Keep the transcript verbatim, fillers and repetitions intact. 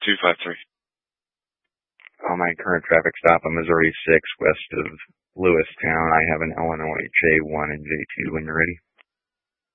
two five three. On my current traffic stop on Missouri six west of Lewistown, I have an Illinois J one and J two when you're ready.